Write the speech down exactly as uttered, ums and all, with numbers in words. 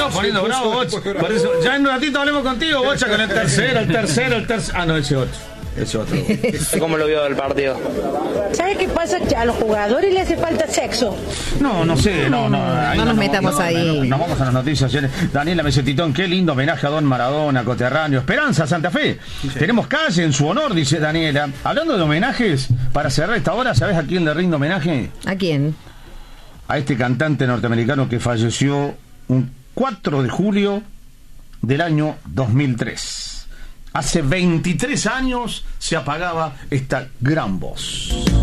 terminó poniendo bravo, Bocha. Por eso, ya en un ratito hablemos contigo, Bocha, con el tercero, el tercero, el tercero. Ah, no, ese otro. Ese otro. ¿Cómo lo vio del partido? ¿Sabes qué pasa? Que a los jugadores le hace falta sexo. No, no sé, no, no. No nos no, metamos no, ahí. No, nos vamos a las noticias. Daniela Mesetitón, qué lindo homenaje a Don Maradona, coterráneo. Esperanza, Santa Fe. Sí. Tenemos calle en su honor, dice Daniela. Hablando de homenajes, para cerrar esta hora, ¿sabes a quién le rindo homenaje? ¿A quién? A este cantante norteamericano que falleció un cuatro de julio del año dos mil tres. Hace veintitrés años se apagaba esta gran voz.